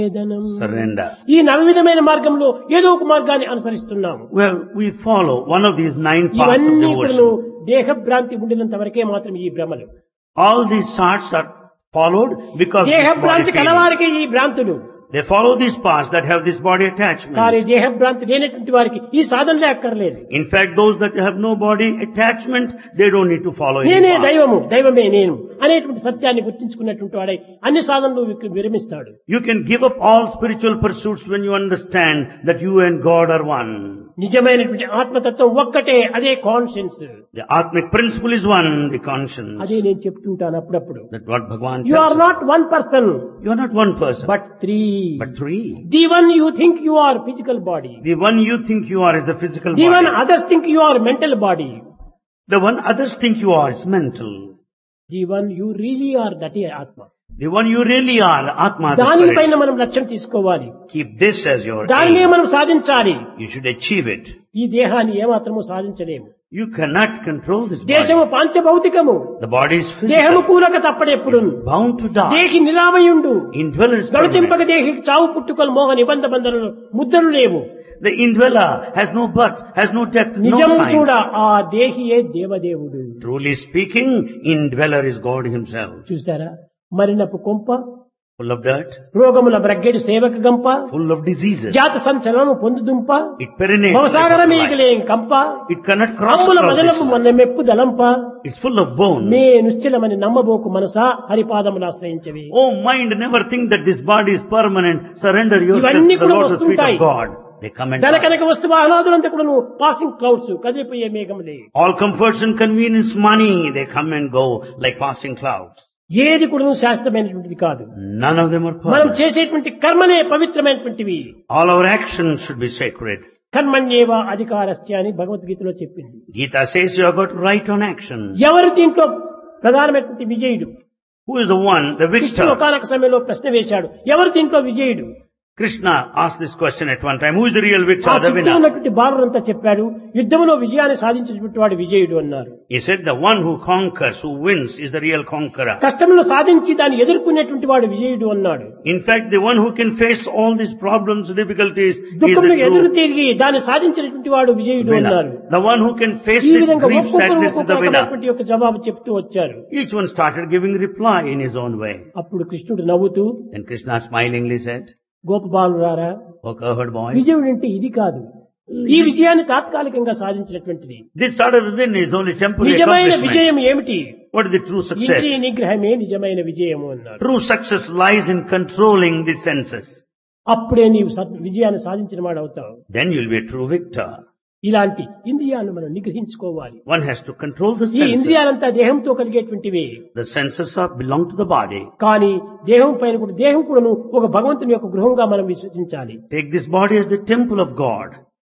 surrender. ఈ నవవిధమైన మార్గంలో ఏదో ఒక మార్గాన్ని అనుసరిస్తున్నాము. Well, we follow one of these 9 paths of ఇవన్నీ కూడాను devotion. దేహభ్రాంతి ఉండినంత వరకే మాత్రం ఈ భ్రమలు. All these charts are followed because this body దేహభ్రాంతి feeling. కలవారికి ఈ భ్రాంతులు. They follow these paths that have this body attachment. కానీ దేహభ్రాంతి లేనటువంటి వారికి ఈ సాధనలే అక్కర్లేదు. In fact, those that have no body attachment, they don't need to follow any నేనే path. దైవము, దైవమే నేను అనేటువంటి సత్యాన్ని గుర్తించుకున్నటువంటి వాడై అన్ని సాధనలు విరమిస్తాడు. You can give up all spiritual pursuits when you understand that you and God are one. నిజమైనటువంటి ఆత్మతత్వం ఒక్కటే, అదే conscience. The Atmic principle is one, the conscience. అదే నేను చెప్తుంటాను అప్పుడప్పుడు. That's what Bhagavan you are tells us. Not one person You are not one person, but three. but 3. The one you think you are physical body, The one you think you are is the physical the one body. Others think you are mental body, The one others think you are is mental. The one you really are that ఏ ఆత్మ. The one you really are, the Atma, the దానిపైన spirit. మనం లక్ష్యం తీసుకోవాలి. Keep this as your దానినే aim. మనం సాధించాలి. You should achieve it. ఈ దేహాన్ని ఏమాత్రము సాధించలేము. You cannot control this దేశము body. పాంచభౌతికము, The body is దేహము physical. కూలక తప్పడెప్పుడు. Bound to die. దేహి నిరామయుండు, Indweller is గడుతింపక permanent. దేహి చావు పుట్టుకలు మోహ నిబంధ బంధనలు ముద్రలు లేవు. The indweller has no birth, has no death, no నిజము signs. చూడ ఆ దేహియే దేవదేవుడు. Truly speaking, indweller is God himself. చూసారా, మరినపు కొంప, Full of dirt, రోగముల బ్రగ్గెడు సేవక గంప, full of diseases. జాత సంచలనము పొందుదుంప, It perinates. భవసాగర like a మీగలేం కంప, life. It cannot cross అమ్ముల across this మదనపు one. మన మెప్పు దలంప, It's full of bones. May నిశ్చలమని నమ్మబోకు Manasa హరిపాదములు ఆశ్రయించవి. Oh mind, never think that this body is permanent. Surrender yourself ఇవన్నీ to the కూడా lotus feet వస్తుంటాయి. of God. They come and ధన pass. కనక వస్తు వాహనాదులంతా కూడా passing clouds, కదిలిపోయే మేఘములే. All comforts and convenience, money, they come and go like passing clouds. ఏది కూడా శాశ్వతమైనటువంటిది కాదు. None of them are మనం permanent. చేసేటువంటి కర్మలే పవిత్రమైనటువంటివి. All our actions should be sacred. కర్మణ్యేవ అధికారస్య అని భగవద్గీతలో చెప్పింది. Gita says you have got right on action. ఎవరు దీంట్లో ప్రధానమైనటువంటి విజయుడు? Who is the one, the కృష్ణుడు victor? ఒకానొక సమయంలో ప్రశ్న వేశాడు, ఎవరు దీంట్లో విజయుడు? Krishna asked this question at one time. Who is the real ఆ victor, the చుట్టూ winner? ఉన్నటువంటి బాలురంతా చెప్పాడు, యుద్ధంలో విజయాన్ని సాధించినటువంటి వాడు విజయుడు అన్నారు. He said the one who conquers, who wins, is the real conqueror. కష్టంలో సాధించి దాన్ని ఎదుర్కొనేటువంటి వాడు విజయుడు అన్నాడు. In fact, the one who can face all these problems, difficulties, is దుఃఖంలో the ఎదురు true తిరిగి దాన్ని సాధించినటువంటి వాడు విజయుడు అన్నారు. winner. The one who can face ఈ this విధంగా grief, ఒక్కొక్కరు sadness is ఒక్కొక్క the winner. రకమైనటువంటి యొక్క జవాబు చెప్తూ వచ్చారు. Each one started giving reply in his own way. అప్పుడు కృష్ణుడు నవ్వుతూ, Then Krishna smilingly said, గోపబాలురారా, "O cowherd boys, విజయుడు అంటే ఇది కాదు, ఈ విజయాన్ని తాత్కాలికంగా సాధించినటువంటిది. this sort of win is only temporary నిజమైన accomplishment. విజయం ఏమిటి? What is the true ఇంద్రియ success? నిగ్రహమే నిజమైన విజయము అన్నారు. True success lies in controlling the senses. అప్పుడే నీవు విజయాన్ని సాధించిన వాడు అవుతావు. Then you'll be a true victor. ఇలాంటి ఇంద్రియాలను మనం నిగ్రహించుకోవాలి. One has to control the ఈ senses. ఇంద్రియాలంతా దేహంతో కలిగేటువంటివి. The senses belong to the body. కానీ దేహం పైన కూడా దేహం కూడాను ఒక భగవంతుని యొక్క గృహంగా మనం విశ్వసించాలి. Take this body as the temple of God.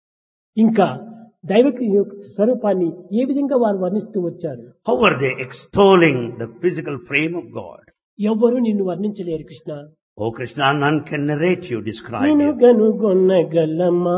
ఇంకా దైవిక యొక్క స్వరూపాన్ని ఏ విధంగా వారు వర్ణిస్తూ వచ్చారు? How are they extolling the physical frame of God? ఎవ్వరూ నిన్ను వర్ణించలేరు Krishna. Oh Krishna, none can narrate you, describe నిన్ను you. గనుగొనగలమా,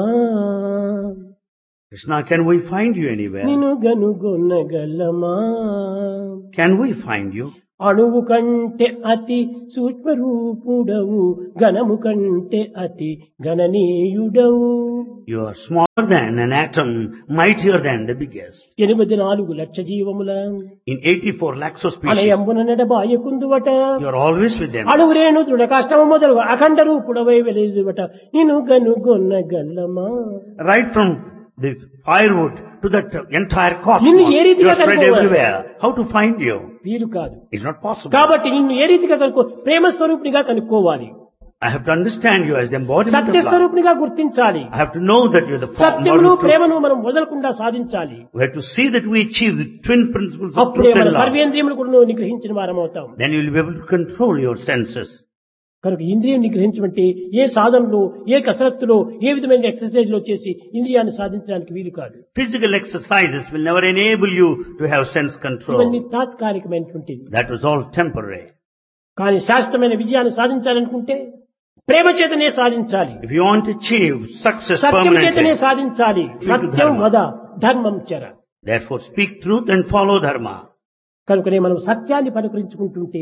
Krishna, can we find you anywhere? నిన్ను గనుగొనగలమా, Can we find you? అణువు కంటే అతి సూక్ష్మ రూపుడవు, ఘనము కంటే అతి గణనీయుడవు. You are smaller than an atom, mightier than the biggest. 84 lakh జీవముల In 84 lakhs of species, అనయంబున నడబాయకుందువట, you are always with them. అణువురేణు దృఢ కాష్టము మొదలు అఖండ రూపుడవై వెలిదువట, నిన్ను గనుగొనగలమా. Right from the firewood to that entire cosmos, నిన్ను ఏ you రీతిగా are spread కనుక్కోవాలి? everywhere. How to find you? వీలు కాదు. It's not possible. కాబట్టి నిన్ను ఏ రీతిగా కనుక్కో, ప్రేమ స్వరూపునిగా కనుక్కోవాలి. I have to understand you as the embodiment Satya of love. స్వరూపునిగా గుర్తించాలి. I have to know that you are the సత్యమును embodiment of truth. ప్రేమను మనం వదలకుండా సాధించాలి. We have to see that we achieve the twin principles of అప్పుడే truth మన and love. సర్వేంద్రియములు కూడా నిగ్రహించిన వారం అవుతాం. Then you will be able to control your senses. కనుక ఇంద్రియం నిగ్రహించమంటే ఏ సాధనలో, ఏ కసరత్తులో, ఏ విధమైన ఎక్సర్సైజ్ లో చేసి ఇంద్రియాన్ని సాధించడానికి వీలు కాదు. Physical exercises will never enable you to have sense control. ఇవన్నీ తాత్కాలికమైనటువంటిది. That was all temporary. కానీ శాశ్వతమైన విజయాన్ని సాధించాలనుకుంటే ప్రేమ చేతనే సాధించాలి. If you want to achieve success సత్యం చేతనే permanently, సాధించాలి. to Satyam dharma. వద ధర్మం చర. therefore speak truth and follow dharma. కనుకనే మనం సత్యాన్ని పలుకరించుకుంటుంటే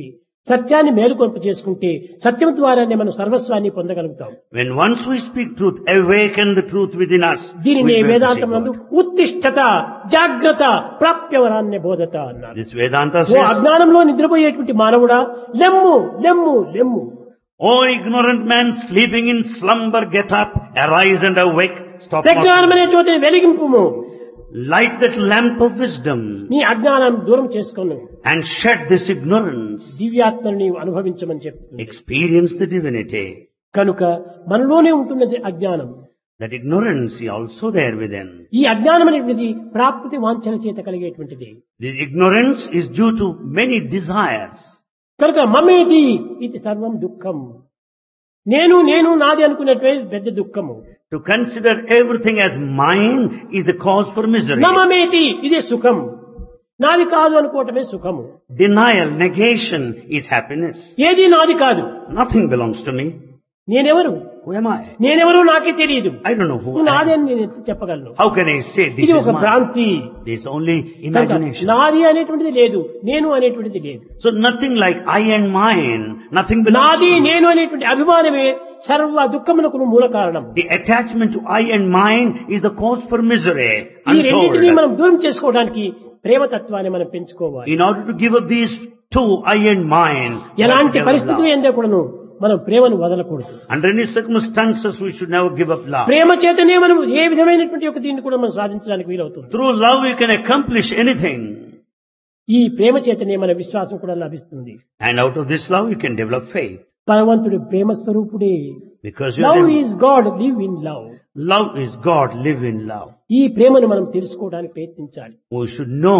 సత్యాన్ని మేలుకొల్ప చేసుకుంటే సత్యం ద్వారానే మనం సర్వస్వాన్ని పొందగలుగుతాం. When once we speak truth, awaken the truth within us. దీనిని we'll be able to see వేదాంతం నందు God. ఉత్తిష్టత జాగ్రత్త ప్రాప్యవరాన్య బోధత అన్నారు. This Vedanta ఓ says, అజ్ఞానంలో నిద్రపోయేటువంటి మానవుడా లెమ్ము లెమ్ము లెమ్ము. "O ignorant man sleeping in slumber, get up, arise and awake, stop ప్రజ్ఞానం not అనే చోటని వెలిగింపుము. light that lamp of wisdom నీ అజ్ఞానం దూరం చేసుకొను. and shed this ignorance, దివ్యాత్మను నీవు అనుభవించమని చెప్తుంది. experience the divinity." కనుక మనలోనే ఉంటున్నది అజ్ఞానం. That ignorance is also there within. ఈ అజ్ఞానం అనేది ప్రాప్తి వాంఛన చేత కలిగేటువంటిది. The ignorance is due to many desires. కనుక మమేతి ఇది సర్వం దుఃఖం. నేను నేను నాది అనుకునేటువంటి పెద్ద దుఃఖము. To consider everything as mine is the cause for misery. నమమేతి ఇదే సుఖం. నాది కాదు అనుకోవటమే సుఖము. Denial, negation is happiness. ఏది నాది కాదు. Nothing belongs to me. నేనెవరు? Who am I? నేనెవరో నాకే తెలియదు. I don't know who నువ్వు I నాది am. అని నేను ఎట్లా చెప్పగలను? How can I say this ఇది is ఒక mine? భ్రాంతి. This is only కనుక imagination. నాది అనేటువంటిది లేదు, నేను అనేటువంటిది లేదు. So nothing like I and mine, nothing belongs నాది to me. నేను అనేటువంటి అభిమానమే సర్వ దుఃఖమునకు మూల కారణం. The attachment to I and mine is the cause for misery. ఈ రెండింటినీ Untold. మనం దూరం చేసుకోవడానికి ప్రేమతత్వాన్ని మనం పెంచుకోవాలి. In order to give up these two, I and mine, we have to ఎలాంటి develop పరిస్థితులు love. ఏందో కూడాను మనం ప్రేమను వదలకూడదు. Under any circumstances, we should never give up love. ప్రేమ చేతనే మనం ఏ విధమైనటువంటి ఒక దీన్ని కూడా మనం సాధించడానికి వీలవుతుంది. Through love, we can accomplish anything. ఈ ప్రేమ చేతనే మన విశ్వాసం కూడా లభిస్తుంది. And out of this love, you can develop faith. భగవంతుడు ప్రేమ స్వరూపుడే. Because you love are is God, live in love. love is God, live in love. ఈ ప్రేమను మనం తెలుసుకోవడానికి ప్రయత్నించాలి. We should know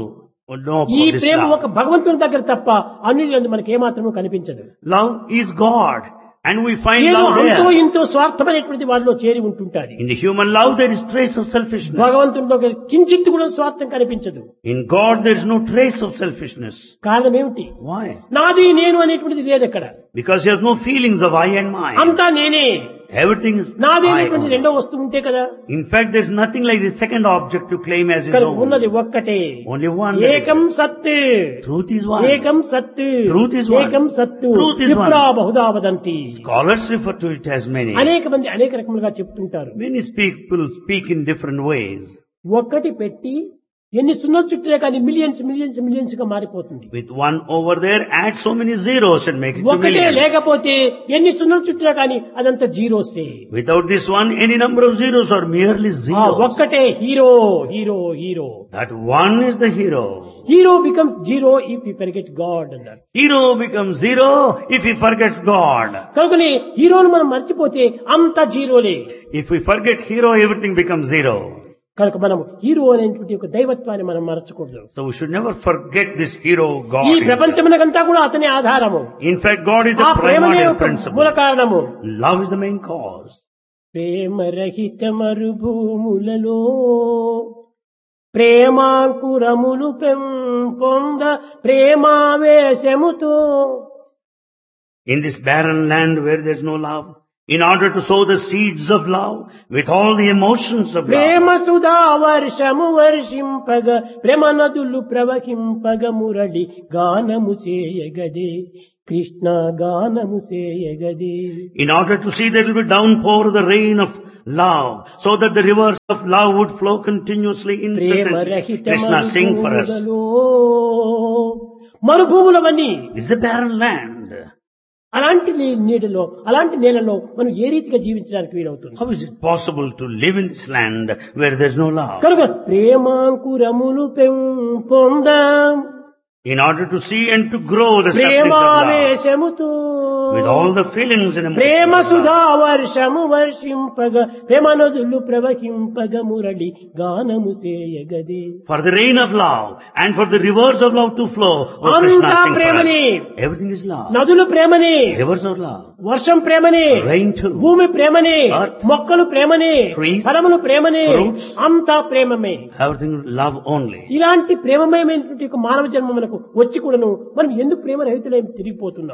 ఈ about this ప్రేమ love. ఒక భగవంతుని దగ్గర తప్ప అన్యులందు మనకి ఏమాత్రమూ కనిపించదు. Love is God. And we find ఏదో love అంతో there. ఇంతో స్వార్థమైనటువంటి వారిలో చేరి ఉంటుంటారు. In the human love, there is trace of selfishness. భగవంతుని దగ్గర కించిత్ కూడా స్వార్థం కనిపించదు. In God, there is no trace of selfishness. కారణం ఏమిటి? Why? నాది నేను అనేటువంటిది లేదు అక్కడ. Because he has no feelings of I and mine. అంతా నేనే. Everything is నాది I అనేటువంటి only. రెండో వస్తువు ఉంటే కదా. In fact, there is nothing like the second object to claim as his కనుక own. ఉన్నది ఒక్కటే. Only one. that ఏకం exists. సత్. Truth is one. ఏకం సత్. Truth is one. ఏకం సత్తు. Truth is one. విప్రా Bahuda వదంతి. Scholars refer to it as many. అనేక మంది అనేక రకములుగా చెప్తుంటారు. Many people speak in different ways. ఒక్కటి పెట్టి ఎన్ని సున్నలు చుట్టినా కానీ మిలియన్స్ మిలియన్స్ మిలియన్స్ గా మారిపోతుంది. With one over there, add so many zeros and make it to ఒకటే millions. లేకపోతే ఎన్ని సున్నలు చుట్టినా కానీ అదంతా జీరోసే. Without this one, any number of zeros are merely ఆ zeros. ఒక్కటే hero hero hero. That one is the hero. Hero becomes zero if you forget God అన్నారు. Hero becomes zero if he forgets God. కనుకనే హీరోను మనం మర్చిపోతే అంతా జీరోలే. If we forget hero, everything becomes zero. కనుక మనం hero అనేటువంటి ఒక దైవత్వాన్ని మనం మరచకూడదు. So we should never forget this hero God. ఈ himself. ప్రపంచమునకంతా కూడా అతనే ఆధారము. In fact, God is ఆ the ప్రేమనే primordial ఒక principle. మూల కారణము. Love is the main cause. ప్రేమరహిత మరుభూములలో ప్రేమాంకురములు పెంపొంద ప్రేమావేశముతో. In this barren land where there is no love, in order to sow the seeds of love with all the emotions of Prema love, Sudha వర్షము వర్షింపగ ప్రేమ నదులు ప్రవహింపగ మురళి గానము చేయగదే కృష్ణ గానము చేయగదే. in order to see there will be downpour of the rain of love, so that the rivers of love would flow continuously incessantly. ప్రేమరహిత Krishna, sing for us. మరుభూములలో మరుభూములవన్నీ This is a barren land. అలాంటి నీడలో అలాంటి నేలలో మనం ఏ రీతిగా జీవించడానికి వీలవుతుంది? How is it possible to live in this land where there is no love? కనుక ప్రేమాంకురములు పెంపొంద In order to see and to grow the saplings of love ప్రేమావేశముతో with all the feelings and Prema emotions of Sudha love. వర్షము వర్షింపగ ప్రేమ నదులు ప్రవహింపగ మురళి గానము చేయగదే. For the rain of love and for the rivers of love to flow, oh Krishna, అంతా sing for ప్రేమనే. us. Everything is love. నదులు ప్రేమనే, Rivers of love. వర్షం ప్రేమనే, Rain too. భూమి ప్రేమనే, Earth. మొక్కలు ప్రేమనే, Trees. ఫలములు ప్రేమనే, Fruits. అంతా ప్రేమమే. Everything love only. ఇలాంటి ప్రేమమయమైనటువంటి ఒక మానవ జన్మ మనకు వచ్చి కూడాను మనం ఎందుకు ప్రేమ రహితులై తిరిగిపోతున్నాం?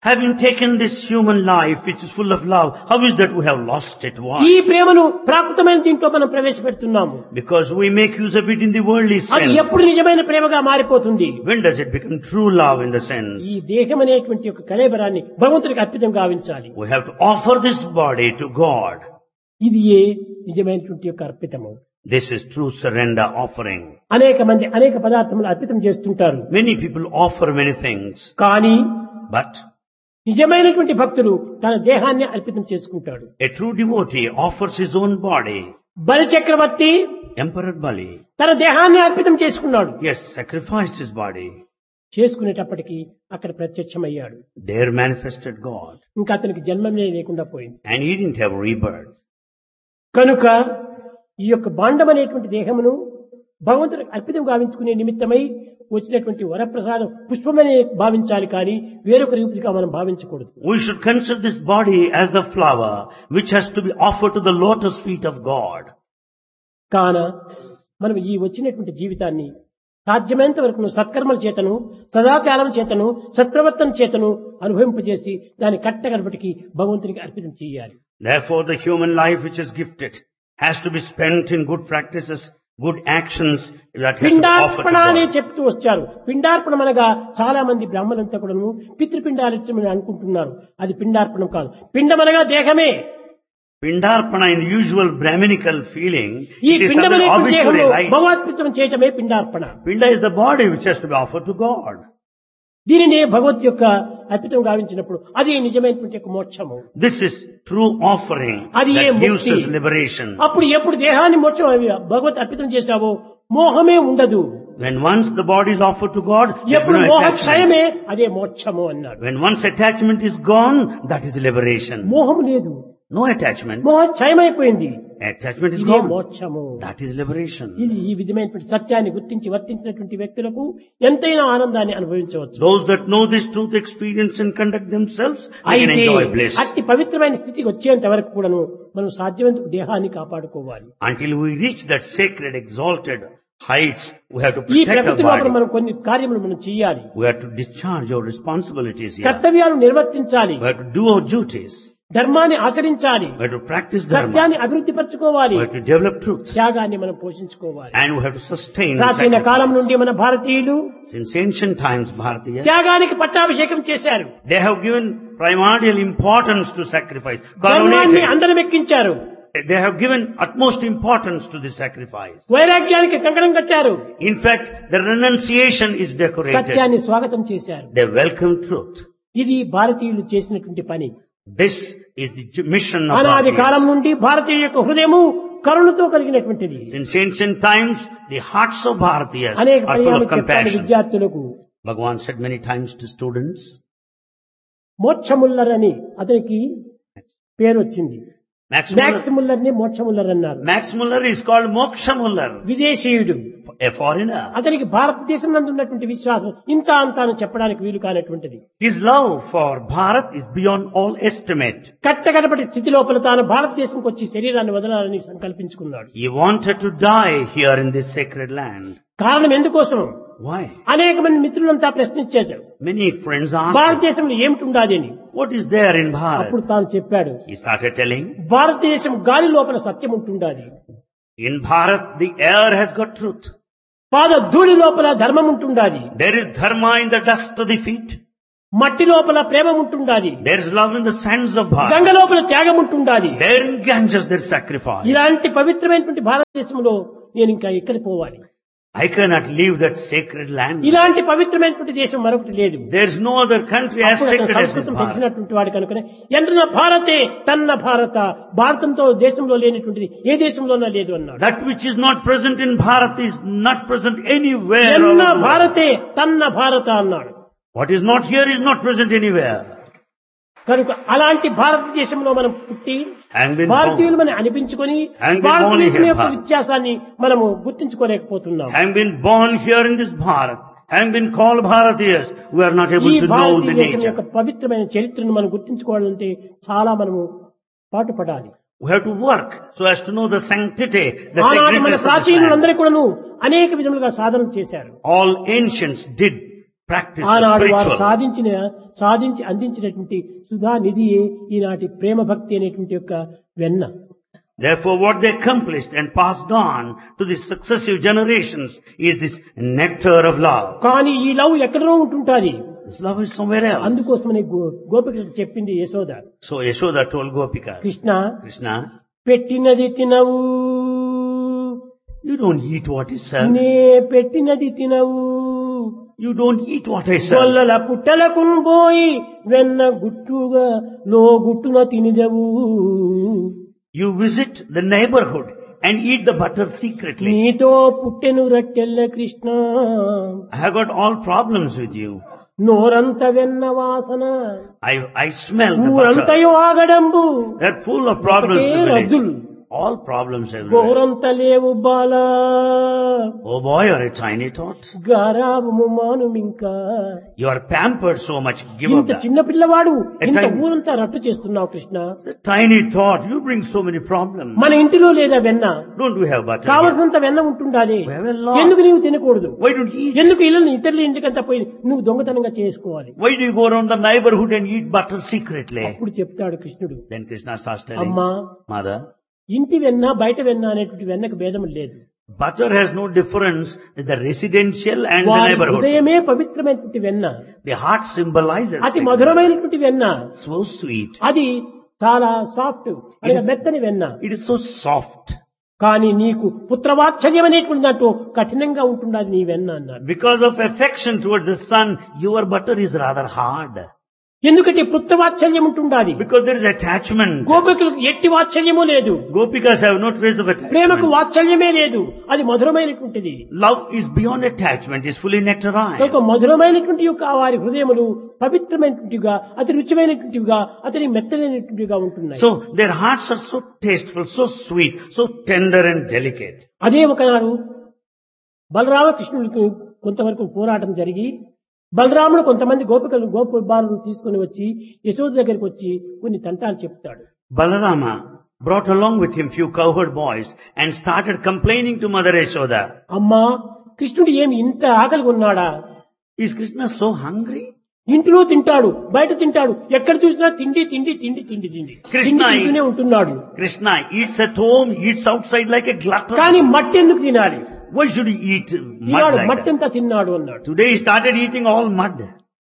Having taken this human life which is full of love, how is that we have lost it? Why? ఈ ప్రేమను ప్రాకృతమైన దీంట్లో మనం ప్రవేశపెడుతున్నాము. Because we make use of it in the worldly అది sense. ఎప్పుడు నిజమైన ప్రేమగా మారిపోతుంది? When does it become true love in the sense? ఈ దేహం అనేటువంటి ఒక కళేబరాన్ని భగవంతుడికి అర్పితం గావించాలి. We have to offer this body to God. ఇది ఏ నిజమైనటువంటి యొక్క అర్పితము. This is true surrender offering. అనేక మంది అనేక పదార్థములు అర్పితం చేస్తుంటారు. Many people offer many things, కానీ but నిజమైనటువంటి భక్తుడు తన దేహాన్ని అర్పితం చేసుకుంటాడు. a true devotee offers his own body. బలి చక్రవర్తి Emperor Bali, తన దేహాన్ని అర్పితం చేసుకున్నాడు. yes, sacrificed his body. చేసుకునేటప్పటికి అక్కడ ప్రత్యక్షమయ్యాడు. There manifested God. ఇంకా అతనికి జన్మమే లేకుండా పోయింది. And he didn't have rebirth. కనుక ఈ యొక్క బాండం అనేటువంటి దేహమును భగవంతుడికి అర్పితం గావించుకునే నిమిత్తమై వచ్చినటువంటి వరప్రసాదం పుష్పమనే భావించాలి కానీ వేరొక రీతిగా మనం భావించకూడదు. We should consider this body as the flower which has to be offered to the lotus feet of God. కాన మనం ఈ వచ్చినటువంటి జీవితాన్ని సాధ్యమైనంత వరకు సత్కర్మల చేతను సదాచారం చేతను సత్ప్రవర్తన చేతను అనుభవింపజేసి దాని కట్టగడపటికి భగవంతునికి అర్పితం చేయాలి. Therefore the human life which is gifted has to be spent in good practices, good actions that has to be offered to పిండార్పణ అని God. చెప్తూ వచ్చారు. పిండార్పణం అనగా చాలా మంది బ్రాహ్మణులంతా కూడాను పితృపిండార్పణ అనుకుంటున్నారు. అది పిండార్పణం కాదు. పిండం అనగా దేహమే. Pindarpana in the usual Brahminical feeling, ఈ it is పిండం under అనేటువంటి arbitrary దేహంలో rights. భగవద్గీతం చేయటమే పిండార్పణ. Pinda is the body which has to be offered to God. దీనినే భగవత్ యొక్క అర్పితం గావించినప్పుడు అది నిజమైనటువంటి యొక్క మోక్షము. This is true offering అది ఏ that gives ముక్తి. us liberation. అప్పుడు ఎప్పుడు దేహాన్ని మోక్షం భగవత్ అర్పితం చేశావో మోహమే ఉండదు. When once the body is offered to God, there is ఎప్పుడు no మోహ attachment. క్షయమే అదే మోక్షము అన్నాడు. When once attachment is gone, that is liberation. మోహం లేదు, No attachment. మోహ క్షయమైపోయింది. Attachment is ఇదే gone. మోక్షము. That is liberation. ఇది ఈ విధమైనటువంటి సత్యాన్ని గుర్తించి వర్తించినటువంటి వ్యక్తులకు ఎంతైనా ఆనందాన్ని అనుభవించవచ్చు. Those that know this truth, experience and conduct themselves, they can అయితే enjoy bliss. అట్టి పవిత్రమైన స్థితికి వచ్చేంత వరకు కూడాను మనం సాధ్యమైనంత దేహాన్ని కాపాడుకోవాలి. Until we reach that sacred, exalted heights, we have to ఈ protect our ప్రకృతి లోపల body. మనం కొన్ని కార్యములు మనం చేయాలి. We have to discharge our responsibilities here. కర్తవ్యాలు నిర్వర్తించాలి. We have to do our duties. ధర్మాన్ని ఆచరించాలి. We have to practice dharma. సత్యాన్ని అభివృద్ధి పరచుకోవాలి. We have to develop truth. త్యాగాన్ని మనం పోషించుకోవాలి. And we have to sustain ప్రాచీన కాలం sacrifice. నుండి మన భారతీయులు Since ancient times, Bharatiya, త్యాగానికి పట్టాభిషేకం చేశారు. they have given primordial importance to sacrifice. ధర్మాన్ని Coronated. అందరం ఎక్కించారు. They have given utmost importance to the sacrifice. వైరాగ్యానికి కంకణం కట్టారు. In fact, the renunciation is decorated. సత్యాన్ని స్వాగతం చేశారు. They welcome truth. ఇది భారతీయులు చేసినటువంటి పని. This is the mission of అనాది కాలం Bharatiya. నుండి భారతీయుల యొక్క హృదయము కరుణతో కలిగినటువంటిది. Since ancient times, the hearts of Bharatiyas అనేక are full పర్యాలు of చెప్పాలి compassion. విద్యార్థులకు. Bhagavan said many times to students, మోక్షముల్లర్ అని అతనికి పేరు వచ్చింది. Max మ్యాక్స్ Muller, ముల్లర్ ని మోక్షముల్లర్ అన్నారు. Max Muller is called Moksha Muller, విదేశీయుడు. a foreigner. అతనికి భారతదేశం నందు ఉన్నటువంటి విశ్వాసం ఇంత అంతా అని చెప్పడానికి వీలు కానటువంటిది. His love for Bharat is beyond all estimate. కట్టకడపటి స్థితి లోపల తాను భారతదేశంకి వచ్చి శరీరాన్ని వదలాలని సంకల్పించుకున్నాడు. He wanted to die here in this sacred land. కారణం ఎందుకోసం? Why? అనేక మంది మిత్రులంతా ప్రశ్నించారు, Many friends asked him, భారతదేశంలో ఏమిటి ఉండాలి అని. what is there in అప్పుడు Bharat? తాను చెప్పాడు, He started telling, భారతదేశం గాలి లోపల సత్యం ఉంటుండాలి, in Bharat the air has got truth. పాద ధూళి లోపల ధర్మం ఉంటుండాలి, There is dharma in the dust of the feet. మట్టి లోపల ప్రేమ ఉంటుండాలి, There is love in the sands of Ganga Bharat. లోపల త్యాగం ఉంటుండాలి. There in Ganges there is sacrifice. ఇలాంటి పవిత్రమైనటువంటి భారతదేశంలో నేను ఇంకా ఎక్కడ పోవాలి? I cannot leave that sacred land. ఇలాంటి పవిత్రమైనటువంటి దేశం మరొకటి లేదు. There is no other country as అప్పుడు అతను sacred as this సంస్కృతం Bharat. తెలిసినటువంటి వాడు కనుక ఎంద్రన భారతే తన్న భారత, భారతంతో దేశంలో లేనటువంటిది ఏ దేశంలోనా లేదు అన్నాడు. That which is not present in Bharat is not present anywhere. ఎన్న all over the world. భారతే తన్న భారత అన్నాడు. What is not here is not present anywhere. కనుక అలాంటి భారతదేశంలో మనం పుట్టి Having been భారతీయులు born, మనం అనిపించుకొని And been born భారతదేశం here, యొక్క Bharat. వ్యత్యాసాన్ని మనము గుర్తించుకోలేకపోతున్నాం. having been born here in this Bharat, having been called Bharatiyas, we are not ఈ able to know the భారతదేశం యొక్క nature. పవిత్రమైన చరిత్రను మనం గుర్తించుకోవాలంటే చాలా మనము పాటుపడాలి. We have to work so as to know the sanctity, the ఆనాటి మన sacredness of this land. ప్రాచీనులందరూ కూడాను అనేక విధములుగా సాధనలు చేశారు. All ancients did practice ఆనాడు వారు spiritual. సాధించి అందించినటువంటి సుధా నిధియే ఈనాటి ప్రేమ భక్తి అనేటువంటి యొక్క వెన్న. Therefore, what they accomplished and passed on to the successive generations is this nectar of love. కానీ ఈ లవ్ ఎక్కడో ఉంటుంటాది. This love is somewhere else. అందుకోసమని గోపికలకు చెప్పింది Yashoda. So Yashoda told Gopika, Krishna Krishna, పెట్టినది తినవు, you don't eat what is served. నే పెట్టినది తినవు, You don't eat what I serve. గొల్లల పుట్టలకు పోయి వెన్న గుట్టుగా లో గుట్టున తినిదవు. You visit the neighborhood and eat the butter secretly. నీతో పుట్టెను రట్టెల్ల Krishna, I have got all problems with you. నోరంత వెన్న వాసన, I smell the butter. ఊరంతయో ఆగడంబు, They're full of problems in the రద్దులు, village. All problems everywhere. గోరంత లేవు బాల, Oh boy, you're a tiny tot. గారాబము మానుమింకా. You are pampered so much. Give up ఇంత that. చిన్న పిల్లవాడు ఇంత time- ఊరంతా రట్టు చేస్తున్నావు Krishna. It's a tiny tot. You bring so many problems. మన ఇంటిలో లేదా వెన్న, Don't we have butter? here? కావలసినంత వెన్న ఉంటుండాలి. We have a lot. ఎందుకు నీవు తినకూడదు? Why don't you eat? ఎందుకు ఇతరుల ఇంటికంతా పోయి నువ్వు దొంగతనంగా చేసుకోవాలి? Why do you go around the neighborhood and eat butter secretly? అప్పుడు చెప్తాడు కృష్ణుడు, Then Krishna starts telling, అమ్మా, Mother, ఇంటి వెన్న బయట వెన్న అనేటువంటి వెన్నకు భేదం లేదు. butter has no difference in the residential and the వారి neighborhood. హృదయమే పవిత్రమైనటువంటి వెన్న, The heart symbolizes అతి it. మధురమైనటువంటి వెన్న, So sweet. అది చాలా సాఫ్ట్ అనగా మెత్తని వెన్న. It is so soft. కానీ నీకు పుత్రవాత్సల్యం అనేటువంటి దాంట్లో కఠినంగా ఉంటున్నది నీ వెన్న అన్నాడు. Because of affection towards the son, your butter is rather hard. ఎందుకంటే పుత్రవాత్సల్యం ఉంటుండాలి. Because there is attachment. గోపికలకు ఎట్టి వాత్సల్యము లేదు, Gopikas have no trace of ప్రేమకు attachment. వాత్సల్యమే లేదు, అది మధురమైనటువంటిది. Love is beyond attachment, is fully nectarine. కనుక మధురమైనటువంటి యొక్క వారి హృదయములు పవిత్రమైనటువంటివిగా, అతి రుచిమైనటువంటివిగా, అతని మెత్తనైనటువంటివిగా ఉంటున్నాయి. So their hearts are so tasteful, so sweet, so tender and delicate. అదే ఒకనాడు బలరామకృష్ణుడికి కొంతవరకు పోరాటం జరిగి, బలరాముడు కొంతమంది గోపబాలను తీసుకుని వచ్చి యశోద దగ్గరికి వచ్చి కొన్ని తంటాలు చెప్తాడు. Balarama brought along with him few cowherd boys and started complaining to Mother Yashoda. అమ్మా, కృష్ణుడు ఏమి ఇంత ఆకలిగా ఉన్నాడా? Is Krishna so hungry? ఇంటిలో తింటాడు, బయట తింటాడు, ఎక్కడ చూసినా తిండి తిండి తిండి తిండి తిండి కృష్ణ తింటూనే ఉంటున్నాడు. Krishna eats at home, eats outside like a glutton. కానీ మట్టి ఎందుకు తినాలి? Why should he eat mud Eenadu like that? మట్టంతా తిన్నాడు అన్నాడు. Today he started eating all mud.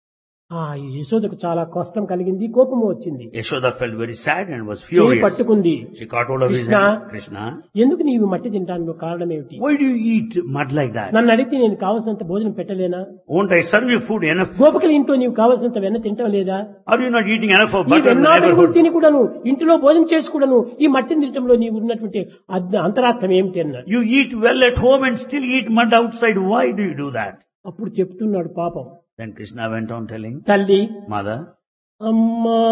ఈ యశోదకు చాలా కష్టం కలిగింది, కోపము వచ్చింది. Yashoda felt very sad and was చేయి furious. పట్టుకుంది. She caught hold of his Krishna, hand. Krishna, ఎందుకు నీవు మట్టి తింటాను కారణం ఏమిటి? why do you eat mud like that? నన్ను అడిగితే నేను కావలసినంత భోజనం పెట్టలేనా? Won't I serve you food enough? గోపికల ఇంట్లో నీవు కావలసినంత వెన్న తింటావు లేదా? Are you not eating enough of ఈ butter in the వెన్నాడు neighborhood? తిని కూడాను, ఇంటిలో భోజనం చేసి కూడాను ఈ మట్టిని తినటంలో నీవు ఉన్నటువంటి అంతరార్థం ఏమిటి అన్నాడు. You eat well at home and still eat mud outside. Why do you do that? అప్పుడు చెప్తున్నాడు పాపం. Then Krishna went on telling, తల్లి, Mother, అమ్మా,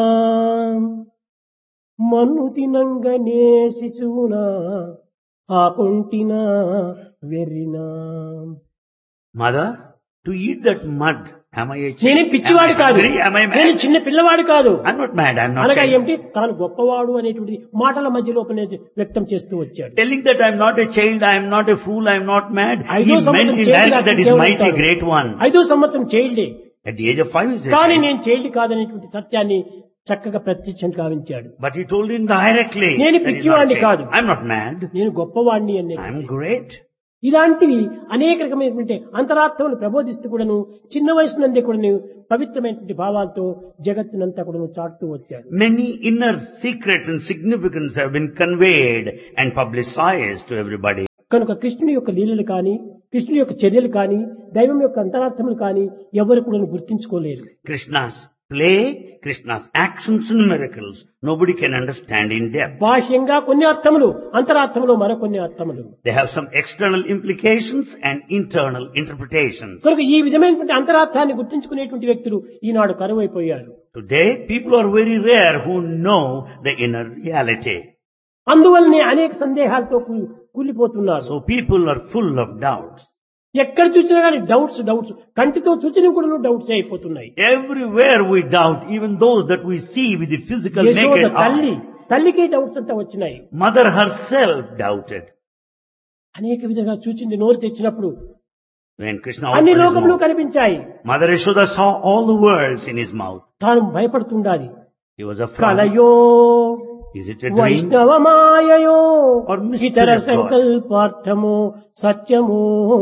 మన్ను తినంగనే శిశువునా ఆ కొంటినా వెర్రినా. Mother, to eat that mud, am I a child? నేనే పిచ్చివాడు Am I కాదు, hungry? Am I నేను mad? చిన్న పిల్లవాడు కాదు. I'm not mad. I'm not అనగా child. ఏమిటి, తాను గొప్పవాడు అనేటువంటి మాటల మధ్య లోపల వ్యక్తం చేస్తూ వచ్చాడు. Telling that I'm not a child, I'm not a fool, I'm not mad. He ఐదో meant సంవత్సరం indirectly that he's child mighty, great one. 5వ సంవత్సరం చైల్డే, At the age of 5 he's a కానీ child. నేను చైల్డ్ కాదనేటువంటి సత్యాన్ని చక్కగా ప్రత్యక్షం కావించాడు. But he told indirectly నేను that he's not పిచ్చివాడిని child. కాదు. I'm not mad. నేను గొప్పవాడిని అనే I'm great. ఇలాంటివి అనేక రకమైనటువంటి అంతరార్థములు ప్రబోధిస్తూ కూడాను చిన్న వయసు నుండి కూడాను పవిత్రమైనటువంటి భావాలతో జగత్తునంతా కూడాను చాటుతూ వచ్చాడు. Many inner secrets and significance have been conveyed and publicized to everybody. కనుక కృష్ణుని యొక్క లీలలు కానీ, కృష్ణుని యొక్క చర్యలు కానీ, దైవం యొక్క అంతరార్థములు కానీ ఎవరు కూడా గుర్తించుకోలేరు. Krishna's play, Krishna's actions and miracles, nobody can understand in depth. బాహ్యంగా కొన్ని అర్థములు, అంతరార్థములు మరికొన్ని అర్థములు. They have some external implications and internal interpretations. కనుక ఈ విధమైనటువంటి అంతరార్థాన్ని గుర్తించుకునేటువంటి వ్యక్తులు ఈనాడు కరువైపోయారు. Today, people are very rare who know the inner reality. అందువల్లనే అనేక సందేహాలతో కూలిపోతున్నారు. So people are full of doubts. ఎక్కడ చూసినా కానీ డౌట్స్ డౌట్స్, కంటితో చూసిన కూడా డౌట్స్ అయిపోతున్నాయి. Everywhere we doubt, even those that we see with the physical Yashoda naked eye. తల్లికే doubts అంతా వచ్చినాయి. Mother herself doubted. అనేక విధంగా చూచింది, నోరు తెచ్చినప్పుడు When Krishna అన్ని opened his లోకములు mouth, కనిపించాయి. Mother Yashoda saw all the worlds in his mouth. తాను భయపడుతుండాలి. He was afraid. కలయో Is it a dream? వైష్ణవమాయయో Or mystery ఇతర of God? సంకల్పార్థము సత్యము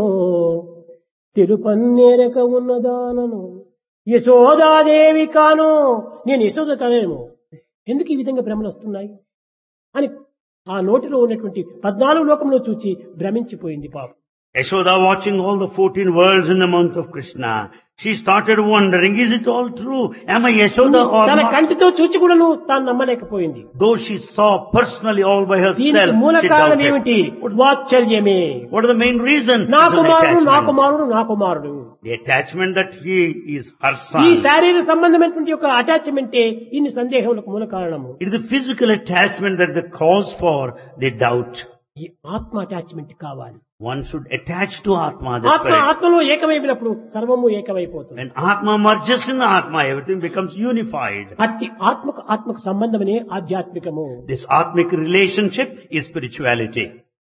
తిరుపన్నేరక ఉన్నదానను యశోదాదేవి కాను నేను యశోద కానేమో ఎందుకు ఈ విధంగా భ్రమలు వస్తున్నాయి అని ఆ నోటిలో ఉన్నటువంటి 14 లోకంలో చూచి భ్రమించిపోయింది పాపం. Yashoda watching all the 14 worlds in the mouth of Krishna. She started wondering, is it all true? Am I Yashoda or తన not? కంటితో చూచి కూడాను తాను నమ్మలేకపోయింది. Though she saw personally all by దీనికి herself, మూల she కారణం doubted. ఏమిటి? వాత్సల్యమే. What is the main reason? నా It's an కుమారుడు నా attachment. కుమారుడు నా కుమారుడు. The attachment that he is her ఈ son. శారీరక సంబంధమైనటువంటి యొక్క అటాచ్మెంటే ఇన్ని సందేహములకు మూల కారణము. It is the physical attachment that is the cause for the doubt. ఈ ఆత్మ అటాచ్మెంట్ కావాలి. One should attach to Atma, the ఆత్మ spirit. ఆత్మలో ఏకమైనప్పుడు సర్వము ఏకమైపోతుంది. When Atma merges in the Atma, everything becomes unified. అట్టి ఆత్మకు సంబంధమనే ఆధ్యాత్మికము. This Atmic relationship is spirituality.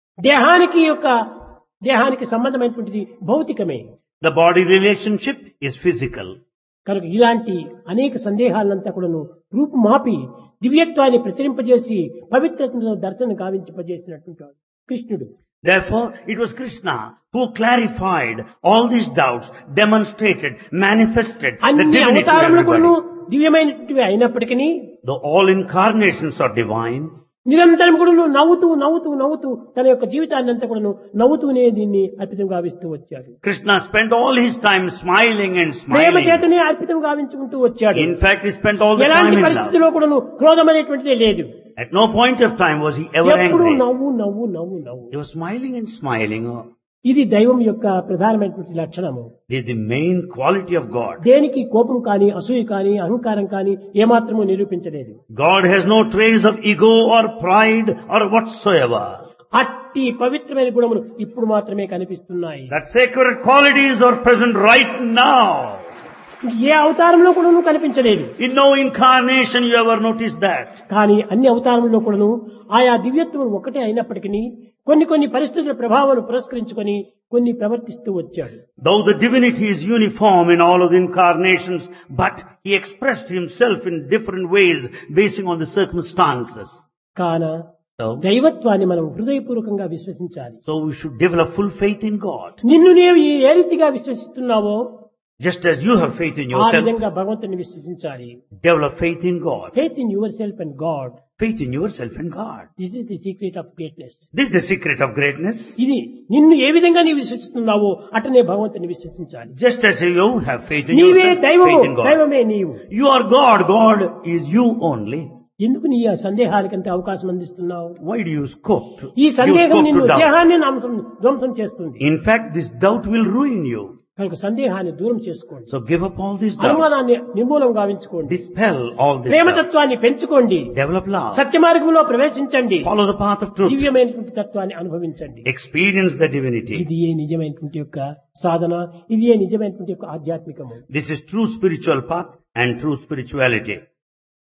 దేహానికి సంబంధమైనటువంటిది భౌతికమే. The body relationship is physical. కనుక ఇలాంటి అనేక సందేహాలంతా కూడాను రూపుమాపి దివ్యత్వాన్ని ప్రచురింపజేసి పవిత్రతను దర్శనం గావింపజేసినటువంటి వాడు కృష్ణుడు. Therefore, it was Krishna who clarified all these doubts, demonstrated, manifested the అన్ని divinity of అవతారములు కూడాను everybody. దివ్యమైనటువంటివి అయినప్పటికీ Though all incarnations are divine, నిరంతరం కూడా నవ్వుతూ తన యొక్క జీవితాన్ని అంతా కూడా నవ్వుతూనే దీన్ని అర్పితం గావిస్తూ వచ్చాడు. Krishna spent all his time smiling and Prema smiling. చేతనే అర్పితం గావించుకుంటూ వచ్చాడు. In fact, he spent all the time ఎలాంటి in love. పరిస్థితిలో కూడా క్రోధం అనేటువంటిదే లేదు. At no point of time was he ever ఎప్పుడు angry. నవ్వు. He was smiling and smiling. ఇది దైవం యొక్క ప్రధానమైనటువంటి లక్షణము. This is the main quality of God. దేనికి కోపం కానీ అసూయ కానీ అహంకారం కానీ ఏమాత్రము నిరూపించలేదు. God has no trace of ego or pride or whatsoever. అట్టి పవిత్రమైన గుణములు ఇప్పుడు మాత్రమే కనిపిస్తున్నాయి. That sacred qualities are present right now. ఏ అవతారంలో కూడా కనిపించలేదు. In no incarnation you ever noticed that. కానీ అన్ని అవతారంలో కూడాను ఆయా దివ్యత్వం ఒకటే అయినప్పటికీ కొన్ని పరిస్థితుల ప్రభావాలను పురస్కరించుకొని కొన్ని ప్రవర్తిస్తూ వచ్చాడు. Though the divinity is uniform in all of the incarnations, but he expressed himself in different ways basing on the circumstances. కాన So, దైవత్వాన్ని మనం హృదయపూర్వకంగా విశ్వసించాలి. so we should develop full faith in God. నిన్ను నీవు ఏ రీతిగా విశ్వసిస్తున్నావో Just as you have faith in ఆ yourself, విధంగా భగవంతుని విశ్వసించాలి. develop faith in God. Faith in your self and God. Faith in yourself and God. This is the secret of greatness. This is the secret of greatness. ఇది నిన్ను ఏ విధంగా నీవు విశ్వసిస్తున్నావో అటనే భగవంతుని విశ్వసించాలి. Just as you have faith in నీవే yourself, దైవము, faith in God. దైవమే నీవు. You are God, God is you only. ఎందుకు నీ ఆ సందేహాలకంత అవకాశం అందిస్తున్నావు? Why do you scope to, ఈ give సందేహం scope నిన్ను to doubt? దేహాన్ని ధ్వంసం చేస్తుంది. In fact, this doubt will ruin you. కనుక సందేహాన్ని దూరం చేసుకోండి. So give up all these doubts. అనుమానాన్ని నిర్మూలం గావించుకోండి. Dispel all this doubt. ప్రేమతత్వాన్ని పెంచుకోండి. Develop love. సత్య మార్గంలో ప్రవేశించండి. Follow the path of truth. దివ్యమైనటువంటి తత్వాన్ని అనుభవించండి. Experience the divinity. ఇది ఏ నిజమైనటువంటి యొక్క సాధన, ఇది ఏ నిజమైనటువంటి యొక్క ఆధ్యాత్మికము. This is true spiritual path and true spirituality.